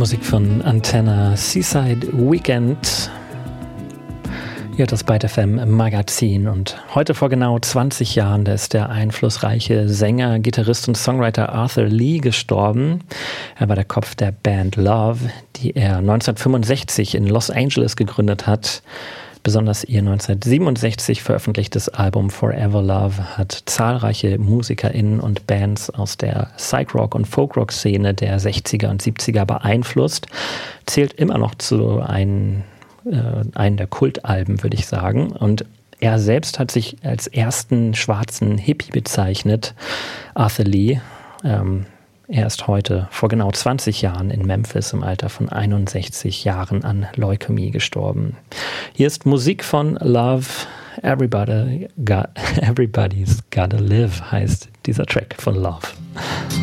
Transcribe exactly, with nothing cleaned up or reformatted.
Musik von Antenna, Seaside Weekend. Ihr hört das Byte F M Magazin und heute vor genau zwanzig Jahren, da ist der einflussreiche Sänger, Gitarrist und Songwriter Arthur Lee gestorben. Er war der Kopf der Band Love, die er neunzehnhundertfünfundsechzig in Los Angeles gegründet hat. Besonders ihr neunzehnhundertsiebenundsechzig veröffentlichtes Album Forever Love hat zahlreiche MusikerInnen und Bands aus der Psych-Rock- und Folk-Rock-Szene der sechziger und siebziger beeinflusst. Zählt immer noch zu einem, äh, einem der Kultalben, würde ich sagen. Und er selbst hat sich als ersten schwarzen Hippie bezeichnet, Arthur Lee. Ähm, Er ist heute vor genau zwanzig Jahren in Memphis im Alter von einundsechzig Jahren an Leukämie gestorben. Hier ist Musik von Love, Everybody got, Everybody's Gotta Live heißt dieser Track von Love.